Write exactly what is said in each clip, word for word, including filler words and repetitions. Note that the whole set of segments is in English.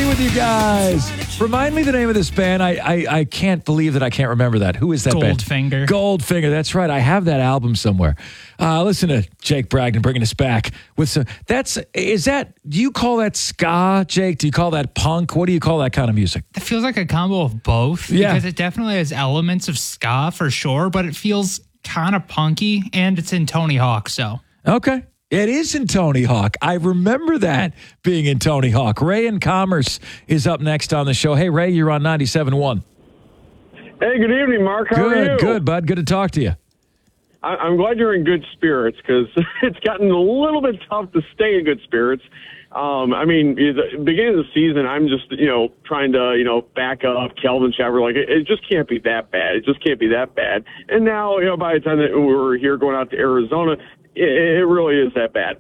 with you guys. Remind me the name of this band. I I, I can't believe that I can't remember that. Who is that band? Goldfinger. Goldfinger. That's right. I have that album somewhere. Uh, listen to Jake Bragdon bringing us back with some. That's is that. Do you call that ska, Jake? Do you call that punk? What do you call that kind of music? It feels like a combo of both. Yeah. Because it definitely has elements of ska for sure, but it feels kind of punky, and it's in Tony Hawk. So Okay. It is in Tony Hawk. I remember that being in Tony Hawk. Ray in Commerce is up next on the show. Hey, Ray, you're on ninety-seven point one. Hey, good evening, Mark. How good, are you? Good, bud. Good to talk to you. I- I'm glad you're in good spirits because it's gotten a little bit tough to stay in good spirits. Um, I mean, the beginning of the season, I'm just, you know, trying to, you know, back up Kelvin Chaver. Like, it, it just can't be that bad. It just can't be that bad. And now, you know, by the time that we were here going out to Arizona, it really is that bad.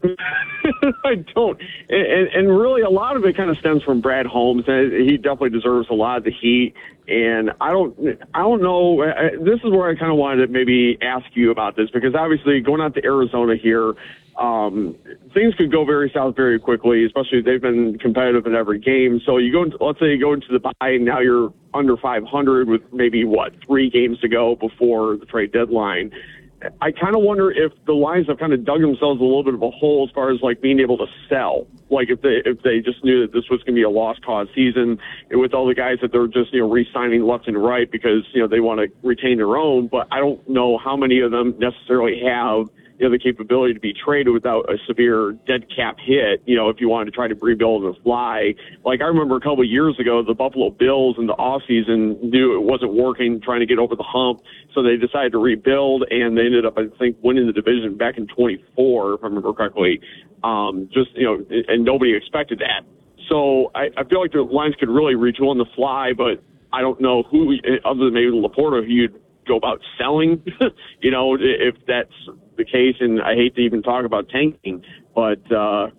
I don't. And, and really, a lot of it kind of stems from Brad Holmes. And he definitely deserves a lot of the heat. And I don't, I don't know. This is where I kind of wanted to maybe ask you about this, because obviously going out to Arizona here, um, things could go very south very quickly, especially if they've been competitive in every game. So you go into, let's say you go into the bye, and now you're under five hundred with maybe, what, three games to go before the trade deadline. I kind of wonder if the Lions have kind of dug themselves a little bit of a hole as far as like being able to sell. Like if they if they just knew that this was going to be a lost cause season, and with all the guys that they're just you know re-signing left and right because you know they want to retain their own. But I don't know how many of them necessarily have you know the capability to be traded without a severe dead cap hit. You know if you wanted to try to rebuild and fly. Like I remember a couple of years ago, the Buffalo Bills in the offseason knew it wasn't working, trying to get over the hump. So they decided to rebuild, and they ended up, I think, winning the division back in twenty-four, if I remember correctly. Um, just, you know, and nobody expected that. So I, I feel like the Lions could really retool on the fly, but I don't know who, other than maybe Laporta, who you'd go about selling, you know, if that's the case. And I hate to even talk about tanking, but, uh,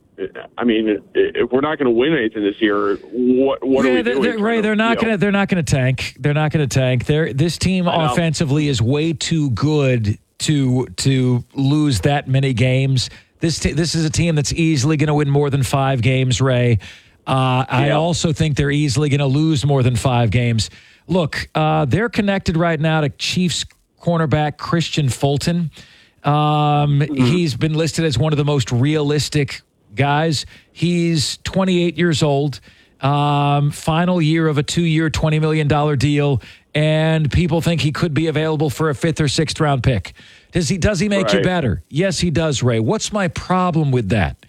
I mean, if we're not going to win anything this year, what what yeah, are we they're, doing? they're, Ray, they're not going to they're not going to tank. They're not going to tank. They're, this team offensively is way too good to to lose that many games. This t- this is a team that's easily going to win more than five games, Ray. Uh, I yeah. also think they're easily going to lose more than five games. Look, uh, they're connected right now to Chiefs cornerback Christian Fulton. Um, mm-hmm. He's been listed as one of the most realistic guys. He's twenty-eight years old, um, final year of a two-year, twenty million dollars deal, and people think he could be available for a fifth or sixth round pick. Does he, does he make right. you better? Yes, he does, Ray. What's my problem with that?